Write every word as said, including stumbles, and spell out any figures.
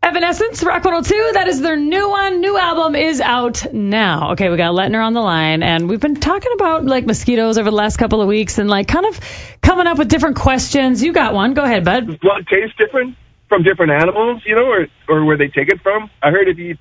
Evanescence, Rock one oh two, that is their new one. New album is out now. Okay, we got Letner on the line, and we've been talking about, like, mosquitoes over the last couple of weeks and, like, kind of coming up with different questions. You got one. Go ahead, bud. Does blood taste different from different animals, you know, or, or where they take it from? I heard if you eat